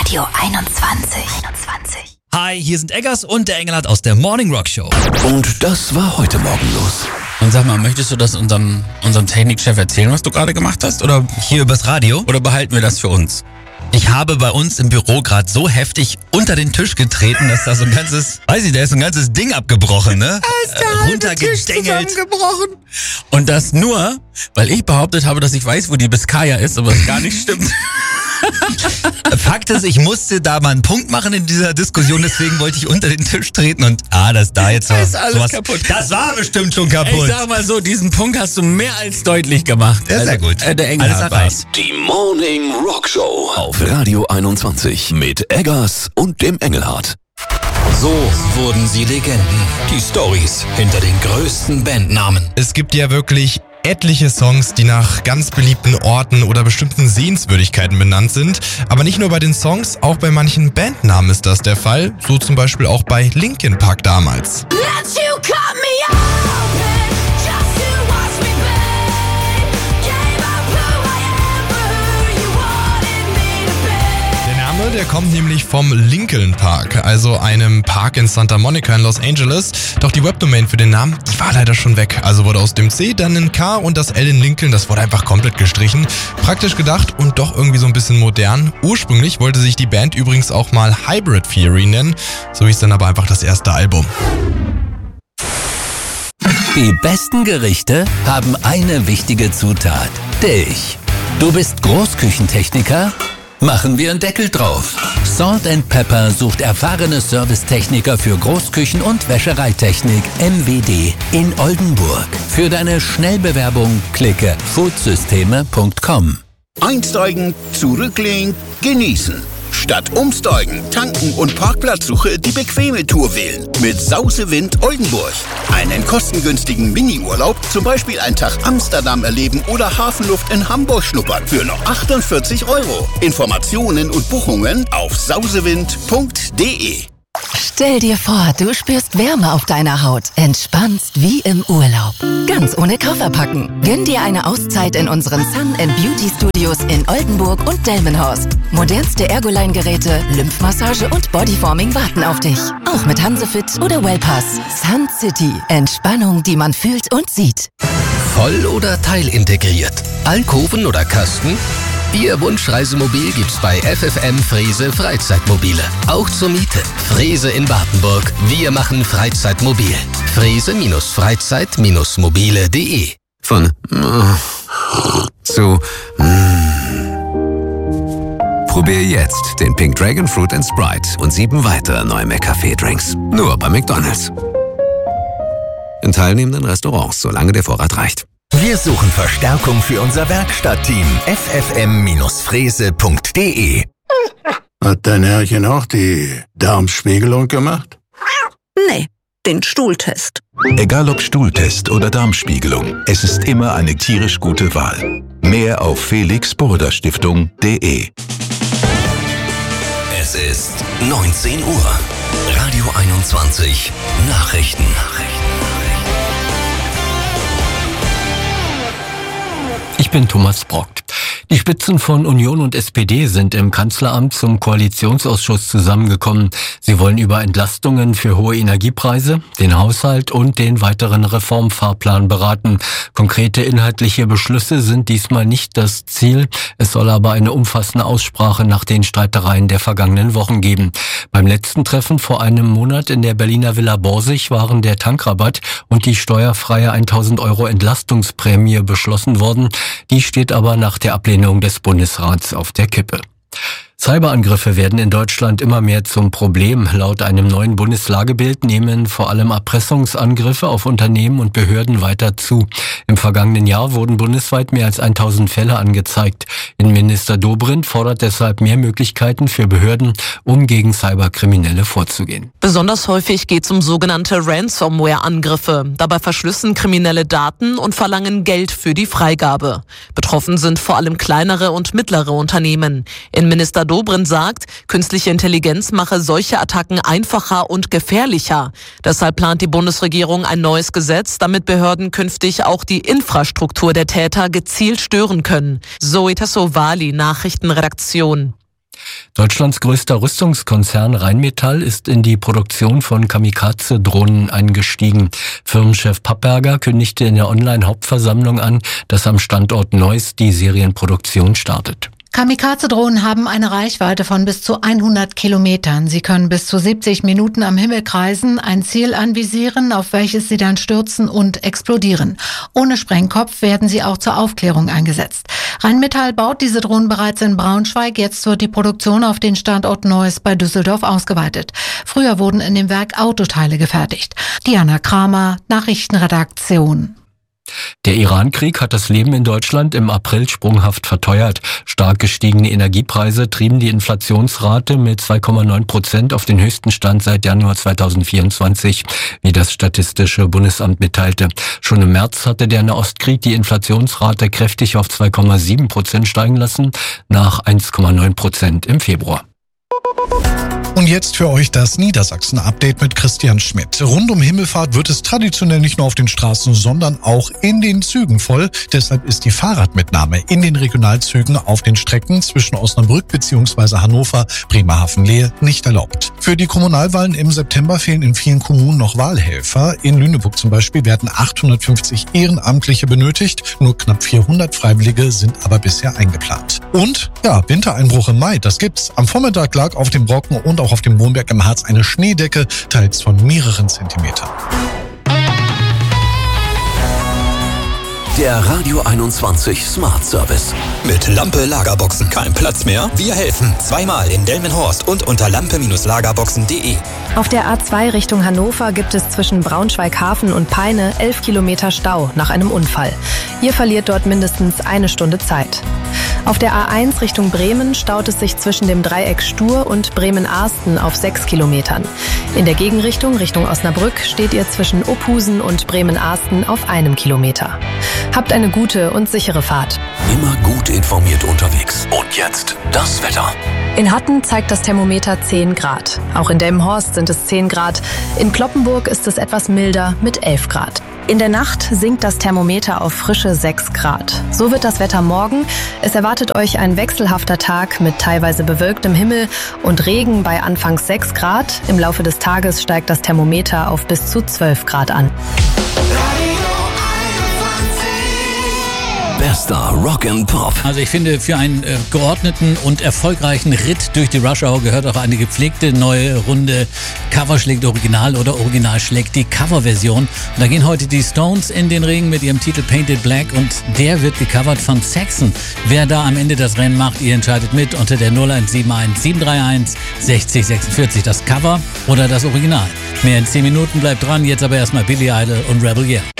Radio 21. Hi, hier sind Eggers und der Engelhardt aus der Morning Rock Show. Und das war heute Morgen los. Und sag mal, möchtest du das unserem Technikchef erzählen, was du gerade gemacht hast? Oder Hier übers Radio. Oder behalten wir das für uns? Ich habe bei uns im Büro gerade so heftig unter den Tisch getreten, dass da so ein ganzes, da ist so ein ganzes Ding abgebrochen, ne? Runtergedengelt. Und das nur, weil ich behauptet habe, dass ich weiß, wo die Biskaya ist, aber es gar nicht stimmt. Fakt ist, ich musste da mal einen Punkt machen in dieser Diskussion, deswegen wollte ich unter den Tisch treten und das da jetzt ist alles kaputt. Das war bestimmt schon kaputt. Ich sag mal so, diesen Punkt hast du mehr als deutlich gemacht. Ja, sehr gut. Der Engelhardt war's. Die Morning Rock Show auf Radio 21 mit Eggers und dem Engelhardt. So wurden sie Legenden. Die Storys hinter den größten Bandnamen. Es gibt ja wirklich etliche Songs, die nach ganz beliebten Orten oder bestimmten Sehenswürdigkeiten benannt sind. Aber nicht nur bei den Songs, auch bei manchen Bandnamen ist das der Fall. So zum Beispiel auch bei Linkin Park damals. Der kommt nämlich vom Lincoln Park, also einem Park in Santa Monica in Los Angeles. Doch die Webdomain für den Namen, die war leider schon weg. Also wurde aus dem C dann ein K und das L in Lincoln, das wurde einfach komplett gestrichen. Praktisch gedacht und doch irgendwie so ein bisschen modern. Ursprünglich wollte sich die Band übrigens auch mal Hybrid Theory nennen. So hieß dann aber einfach das erste Album. Die besten Gerichte haben eine wichtige Zutat: Dich. Du bist Großküchentechniker? Machen wir einen Deckel drauf. Salt & Pepper sucht erfahrene Servicetechniker für Großküchen- und Wäschereitechnik MWD in Oldenburg. Für deine Schnellbewerbung klicke foodsysteme.com. Einsteigen, zurücklehnen, genießen. Statt umsteigen, tanken und Parkplatzsuche die bequeme Tour wählen. Mit Sausewind Oldenburg. Einen kostengünstigen Mini-Urlaub, zum Beispiel einen Tag Amsterdam erleben oder Hafenluft in Hamburg schnuppern. Für nur 48 €. Informationen und Buchungen auf sausewind.de. Stell dir vor, du spürst Wärme auf deiner Haut, entspannst wie im Urlaub. Ganz ohne Koffer packen. Gönn dir eine Auszeit in unseren Sun & Beauty Studios in Oldenburg und Delmenhorst. Modernste Ergoline-Geräte, Lymphmassage und Bodyforming warten auf dich. Auch mit Hansefit oder Wellpass. Sun City. Entspannung, die man fühlt und sieht. Voll- oder teilintegriert? Alkoven oder Kasten? Ihr Wunschreisemobil gibt's bei FFM Frese Freizeitmobile. Auch zur Miete. Frese in Wartenburg. Wir machen Freizeitmobil. Frese-Freizeit-mobile.de. Von zu Probier jetzt den Pink Dragon Fruit & Sprite und 7 weitere neue McCafé-Drinks. Nur bei McDonald's. In teilnehmenden Restaurants, solange der Vorrat reicht. Wir suchen Verstärkung für unser Werkstattteam. ffm-frese.de. Hat dein Herrchen auch die Darmspiegelung gemacht? Nee, den Stuhltest. Egal ob Stuhltest oder Darmspiegelung, es ist immer eine tierisch gute Wahl. Mehr auf felix-bohrder-stiftung.de. Es ist 19 Uhr. Radio 21 Nachrichten. Ich bin Thomas Brockt. Die Spitzen von Union und SPD sind im Kanzleramt zum Koalitionsausschuss zusammengekommen. Sie wollen über Entlastungen für hohe Energiepreise, den Haushalt und den weiteren Reformfahrplan beraten. Konkrete inhaltliche Beschlüsse sind diesmal nicht das Ziel. Es soll aber eine umfassende Aussprache nach den Streitereien der vergangenen Wochen geben. Beim letzten Treffen vor einem Monat in der Berliner Villa Borsig waren der Tankrabatt und die steuerfreie 1.000 € Entlastungsprämie beschlossen worden. Die steht aber nach der Ablehnung des Bundesrats auf der Kippe. Cyberangriffe werden in Deutschland immer mehr zum Problem. Laut einem neuen Bundeslagebild nehmen vor allem Erpressungsangriffe auf Unternehmen und Behörden weiter zu. Im vergangenen Jahr wurden bundesweit mehr als 1000 Fälle angezeigt. Innenminister Dobrindt fordert deshalb mehr Möglichkeiten für Behörden, um gegen Cyberkriminelle vorzugehen. Besonders häufig geht es um sogenannte Ransomware-Angriffe. Dabei verschlüsseln Kriminelle Daten und verlangen Geld für die Freigabe. Betroffen sind vor allem kleinere und mittlere Unternehmen. Innenminister Dobrindt sagt, künstliche Intelligenz mache solche Attacken einfacher und gefährlicher. Deshalb plant die Bundesregierung ein neues Gesetz, damit Behörden künftig auch die Infrastruktur der Täter gezielt stören können. Zoe Tassovali, Nachrichtenredaktion. Deutschlands größter Rüstungskonzern Rheinmetall ist in die Produktion von Kamikaze-Drohnen eingestiegen. Firmenchef Papperger kündigte in der Online-Hauptversammlung an, dass am Standort Neuss die Serienproduktion startet. Kamikaze-Drohnen haben eine Reichweite von bis zu 100 Kilometern. Sie können bis zu 70 Minuten am Himmel kreisen, ein Ziel anvisieren, auf welches sie dann stürzen und explodieren. Ohne Sprengkopf werden sie auch zur Aufklärung eingesetzt. Rheinmetall baut diese Drohnen bereits in Braunschweig. Jetzt wird die Produktion auf den Standort Neuss bei Düsseldorf ausgeweitet. Früher wurden in dem Werk Autoteile gefertigt. Diana Kramer, Nachrichtenredaktion. Der Iran-Krieg hat das Leben in Deutschland im April sprunghaft verteuert. Stark gestiegene Energiepreise trieben die Inflationsrate mit 2,9% auf den höchsten Stand seit Januar 2024, wie das Statistische Bundesamt mitteilte. Schon im März hatte der Nahostkrieg die Inflationsrate kräftig auf 2,7% steigen lassen, nach 1,9% im Februar. Und jetzt für euch das Niedersachsen-Update mit Christian Schmidt. Rund um Himmelfahrt wird es traditionell nicht nur auf den Straßen, sondern auch in den Zügen voll. Deshalb ist die Fahrradmitnahme in den Regionalzügen auf den Strecken zwischen Osnabrück bzw. Hannover, Bremerhaven-Lehe nicht erlaubt. Für die Kommunalwahlen im September fehlen in vielen Kommunen noch Wahlhelfer. In Lüneburg zum Beispiel werden 850 Ehrenamtliche benötigt. Nur knapp 400 Freiwillige sind aber bisher eingeplant. Und ja, Wintereinbruch im Mai, das gibt's. Am Vormittag lag auf dem Brocken und auch auf dem Wohnberg im Harz eine Schneedecke, teils von mehreren Zentimetern. Der Radio 21 Smart Service. Mit Lampe Lagerboxen kein Platz mehr? Wir helfen. Zweimal in Delmenhorst und unter lampe-lagerboxen.de. Auf der A2 Richtung Hannover gibt es zwischen Braunschweig-Hafen und Peine 11 Kilometer Stau nach einem Unfall. Ihr verliert dort mindestens eine Stunde Zeit. Auf der A1 Richtung Bremen staut es sich zwischen dem Dreieck Stur und Bremen-Arsten auf 6 Kilometern. In der Gegenrichtung Richtung Osnabrück steht ihr zwischen Opusen und Bremen-Arsten auf 1 Kilometer. Habt eine gute und sichere Fahrt. Immer gut informiert unterwegs. Und jetzt das Wetter. In Hatten zeigt das Thermometer 10 Grad. Auch in Delmenhorst sind es 10 Grad. In Cloppenburg ist es etwas milder mit 11 Grad. In der Nacht sinkt das Thermometer auf frische 6 Grad. So wird das Wetter morgen. Es erwartet euch ein wechselhafter Tag mit teilweise bewölktem Himmel und Regen bei anfangs 6 Grad. Im Laufe des Tages steigt das Thermometer auf bis zu 12 Grad an. Bester Rock and Pop. Also ich finde, für einen geordneten und erfolgreichen Ritt durch die Rush Hour gehört auch eine gepflegte neue Runde Cover schlägt Original oder Original schlägt die Coverversion. Und da gehen heute die Stones in den Ring mit ihrem Titel Painted Black und der wird gecovert von Saxon. Wer da am Ende das Rennen macht, ihr entscheidet mit unter der 0171 731 60 46. Das Cover oder das Original. Mehr in 10 Minuten, bleibt dran. Jetzt aber erstmal Billy Idol und Rebel Yell.